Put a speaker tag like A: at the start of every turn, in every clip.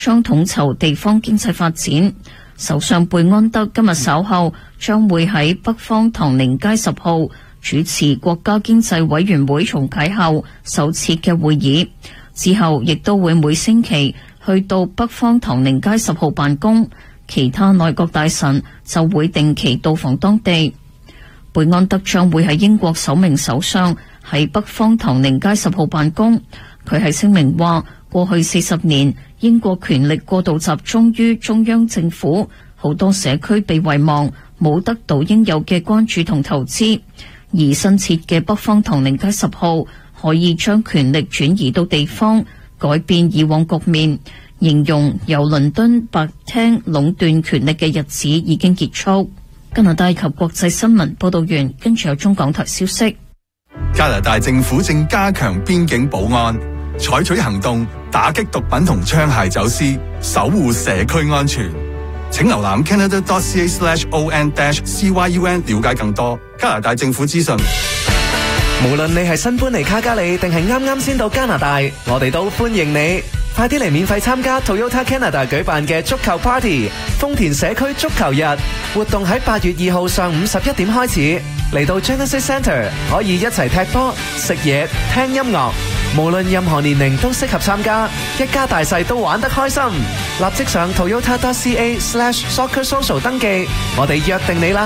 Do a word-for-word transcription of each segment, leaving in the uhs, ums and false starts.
A: 將統籌地方經濟發展。首相貝安德今日稍後將會喺北方唐寧街十號主持國家經濟委員會重啟後首次嘅會議，之後亦都會每星期去到北方唐寧街十號辦公，其他內閣大臣就會定期到訪當地。貝安德將會係英國首名首相喺北方唐寧街十號辦公。佢喺聲明話，過去四十年英國權力過度集中於中央政府，好多社區被遺忘，冇得到應有嘅關注同投資。而新設嘅北方唐寧街十號可以將權力轉移到地方，改變以往局面。形容由倫敦白廳壟斷權力嘅日子已經結束。加拿大及國際新聞報道完，跟住有中港台消息。
B: 加拿大政府正加強邊境保安，採取行動打擊毒品同槍械走私，守護社區安全。請瀏覽 canada.ca slash on dash cyun 了解更多加拿大政府資訊。
C: 無論你係新搬嚟卡加里定係啱啱先到加拿大，我哋都歡迎你。快啲嚟免費參加 Toyota Canada 舉辦嘅足球 Party， 豐田社區足球日活動喺八月二號上午十一點開始。嚟到 Genesis Centre 可以一齊踢波、食嘢、聽音樂，無論任何年齡都適合參加，一家大細都玩得開心。立即上 toyota.ca slash soccer social 登記，我哋約定你啦。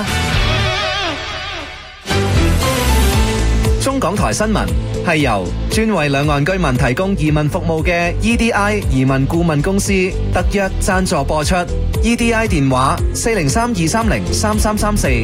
C: 中港台新聞係由專為兩岸居民提供移民服務嘅 E D I 移民顧問公司特約贊助播出。E D I 電話四零三二三零三三三四。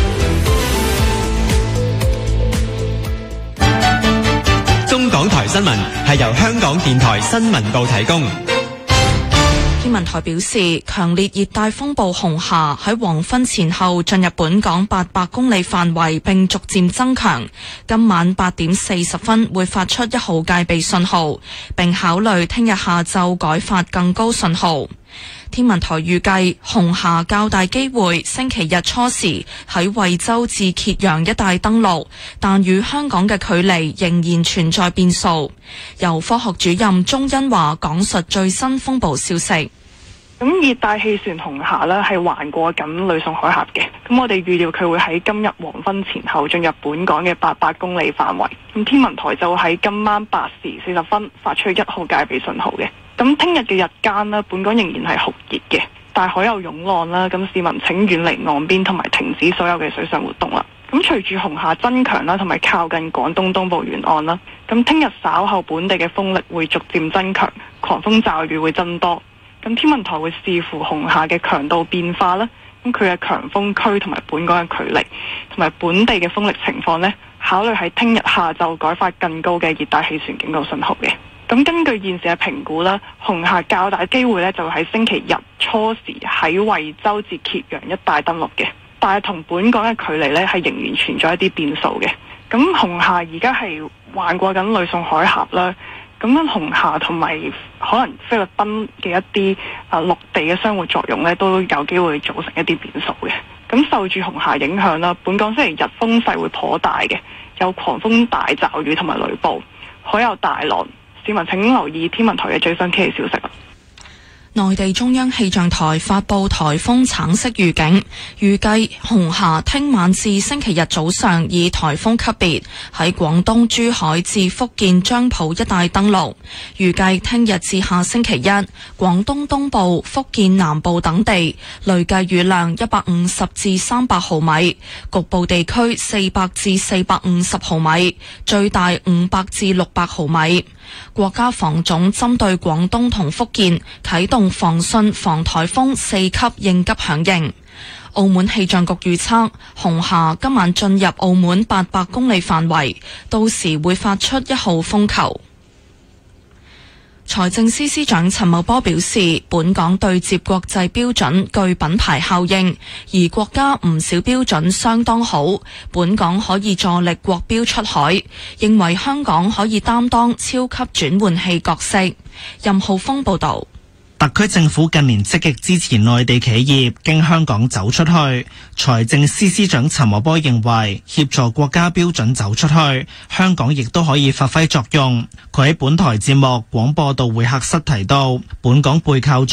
D: 中港台新聞係由香港電台新聞部提供。
E: 天文台表示，強烈熱帶風暴紅霞喺黃昏前後進入本港八百公里範圍，並逐漸增強。今晚八點四十分會發出一號戒備信號，並考慮聽日下晝改發更高信號。天文台預計紅霞較大機會星期日初時喺惠州至揭陽一帶登陸，但與香港嘅距離仍然存在變數。由科學主任鍾恩華講述最新風暴消息。
F: 咁熱帶氣旋紅霞呢係橫過緊呂宋海峽嘅，咁我哋預料佢會喺今日黃昏前後進入本港嘅八百公里範圍。咁天文台就喺今晚八時四十分發出一號戒備信號嘅。咁聽日嘅日間呢，本港仍然係酷熱嘅，大海有湧浪啦，咁市民請遠離岸邊同埋停止所有嘅水上活動啦。咁隨住紅霞增強啦，同埋靠近廣東東部沿岸啦，咁聽日稍後本地嘅風力會逐漸增強，狂風驟雨會增多。咁天文台會視乎紅霞嘅強度變化啦，咁佢嘅強風區同埋本港嘅距離同埋本地嘅風力情況呢，考慮喺聽日下晝改發更高嘅熱帶氣旋警告信號嘅。咁根據現時嘅評估啦，紅霞較大機會呢就喺星期日初時喺惠州至揭陽一帶登陸嘅，但係同本港嘅距離呢係仍然存在一啲變數嘅。咁紅霞而家係橫過緊呂宋海峽啦。咁樣紅霞同埋可能菲律賓嘅一啲啊陸地嘅相互作用咧，都有機會造成一啲變數嘅。咁受住紅霞影響啦，本港星期日風勢會頗大嘅，有狂風大驟雨同埋雷暴，海有大浪。市民請留意天文台嘅最新天氣消息。
E: 內地中央氣象台發布颱風橙色預警，預計紅霞聽晚至星期日早上以颱風級別喺廣東珠海至福建漳浦一帶登陸。預計聽日至下星期一，廣東東部、福建南部等地累計雨量一百五十至三百毫米，局部地區四百至四百五十毫米，最大五百至六百毫米。國家防總針對廣東同福建啟動防汛防颱風四級應急響應。澳門氣象局預測，紅霞今晚進入澳門八百公里範圍，到時會發出一號風球。財政司司長陳茂波表示，本港對接國際標準具品牌效應，而國家唔少標準相當好，本港可以助力國標出海，認為香港可以擔當超級轉換器角色。任浩峰報道。
G: 特區政府近年積極支持內地企業經香港走出去。財政司司長陳茂波認為，協助國家標準走出去，香港亦都可以發揮作用。佢喺本台節目廣播道會客室提到，本港背靠